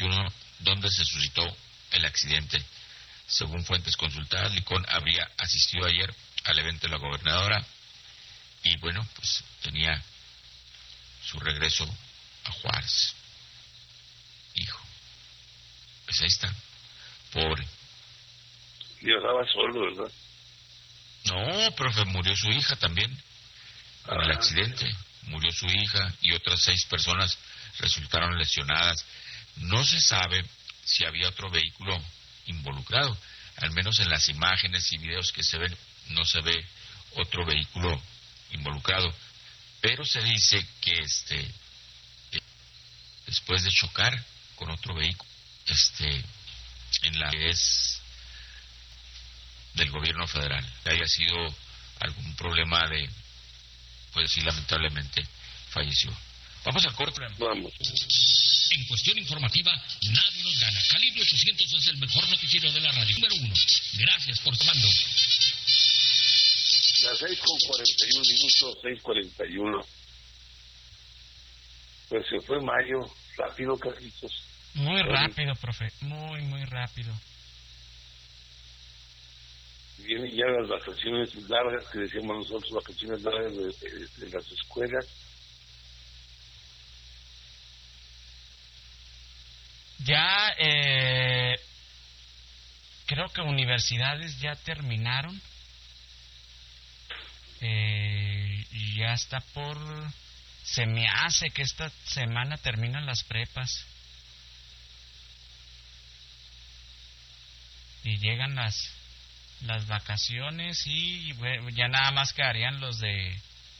911 donde se suscitó el accidente. Según fuentes consultadas, Licón habría asistido ayer al evento de la gobernadora y bueno, pues tenía su regreso a Juárez. Hijo, pues ahí está, pobre. Y andaba solo, ¿verdad? No, profe, murió su hija también en el accidente. Murió su hija y otras 6 personas resultaron lesionadas. No se sabe si había otro vehículo involucrado. Al menos en las imágenes y videos que se ven, no se ve otro vehículo involucrado. Pero se dice que después de chocar con otro vehículo, en la que es del gobierno federal, que haya sido algún problema de, pues sí, lamentablemente falleció. Vamos al corte. Vamos. En cuestión informativa, nadie nos gana. Calibre 800 es el mejor noticiero de la radio. Número 1. Gracias por tomando. Las 6:41, 6:41. Pues se fue mayo, rápido, Carlitos. Muy rápido, profe, muy rápido. Vienen ya las vacaciones largas, que decíamos nosotros, vacaciones largas de las escuelas. Ya, creo que universidades ya terminaron. Y ya está se me hace que esta semana terminan las prepas. Y llegan las vacaciones y bueno, ya nada más quedarían los de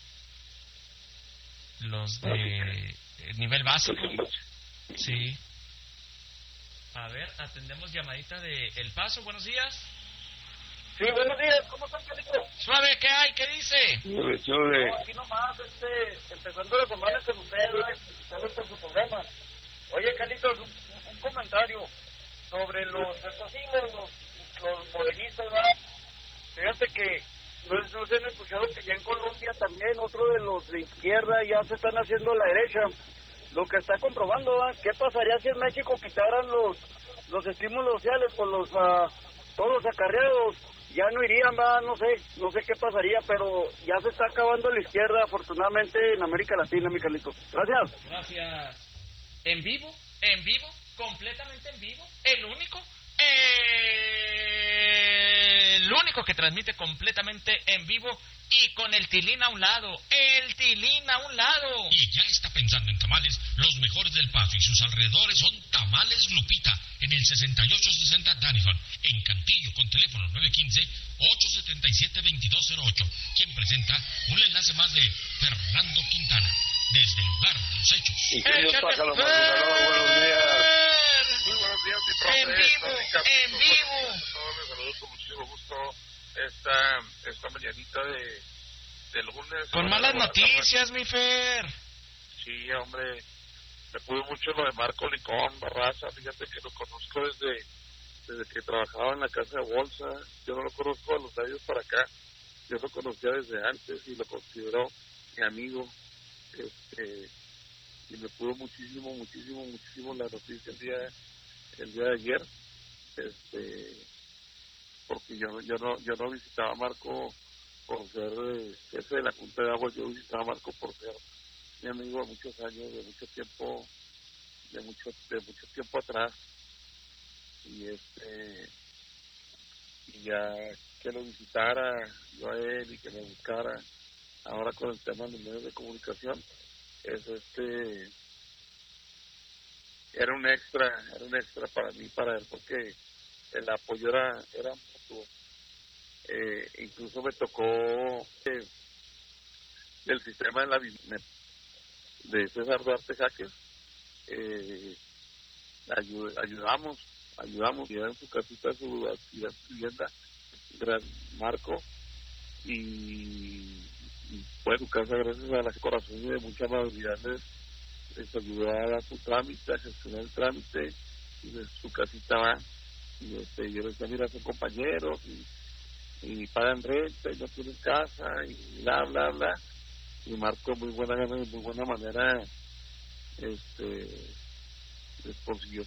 nivel básico. Sí. A ver, atendemos llamadita de El Paso. Buenos días. Sí, buenos días. ¿Cómo están, Carlitos? Suave, ¿qué hay? ¿Qué dice? No, aquí nomás, empezando la semana con ustedes, felicitarles por su programa. Oye, Carlitos, un comentario sobre los morenistas, ¿verdad? Fíjate que no se han escuchado que ya en Colombia también otro de los de izquierda ya se están haciendo a la derecha. Lo que está comprobando, ¿verdad? ¿Qué pasaría si en México quitaran los estímulos sociales por todos los acarreados? Ya no irían, ¿verdad? No sé qué pasaría, pero ya se está acabando la izquierda, afortunadamente, en América Latina, mi Carlito. Gracias. Gracias. ¿En vivo? ¿Completamente en vivo? ¿El único que transmite completamente en vivo y con el Tilín a un lado? Y ya está pensando en tamales, los mejores del Paso y sus alrededores son Tamales Lupita, en el 6860 Dannison, en Cantillo, con teléfono 915-877-2208, quien presenta un enlace más de Fernando Quintana, desde el lugar de los hechos. Ingenios Pájaros Madrugador, buenos días. Muy buenos días, mi profe. En vivo. Les saludo con muchísimo gusto esta mañanita de lunes. Con malas noticias, mi Fer. Sí, hombre, me pudo mucho lo de Marco Licón Barraza. Fíjate que lo conozco desde que trabajaba en la casa de bolsa. Yo no lo conozco a los años para acá. Yo lo conocía desde antes y lo considero mi amigo. Y me pudo muchísimo la noticia el día de ayer. Porque yo no visitaba a Marco por ser jefe de la Junta de Agua. Yo visitaba a Marco por ser mi amigo de muchos años, de mucho tiempo atrás. Y ya que lo visitara yo a él y que me buscara ahora con el tema de los medios de comunicación, era un extra para mí, para él, porque el apoyo era mutuo. Incluso me tocó el sistema de la de César Duarte Jaques. Ayudamos y en su casita, su actividad, su vivienda, gran Marco, y fue su casa gracias a la corazón y de mucha amabilidad les ayudó a dar su trámite, a gestionar el trámite, y de su casita va, y yo les decía, mira, son compañeros, y pagan renta, y no tienen casa, y bla, bla, bla, y Marco muy buena gana y muy buena manera, les consiguió